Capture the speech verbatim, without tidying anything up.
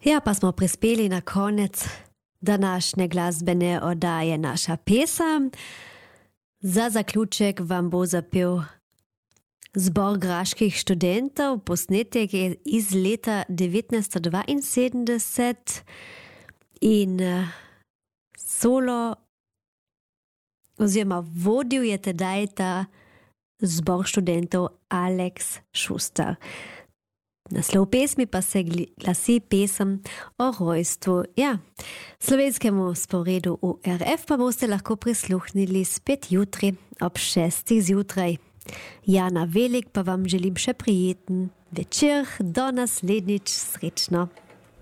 Ja, pa smo prispeli na konec današnje glasbene oddaje Naša pesem. Za zaključek vam bo zapel zbor graških študentov. Posnetek je iz leta devetnajststo dvainsedemdeset in solo oziroma vodil je tedaj ta zbor študentov Alex Schuster. Naslov pesmi pa se glasi pesem o rojstvu. Ja, slovenskemu sporedu U R F pa boste lahko prisluhnili spet jutri ob šestih zjutraj. Jana Velik pa vam želim še prijeten večer, do naslednjič, srečno.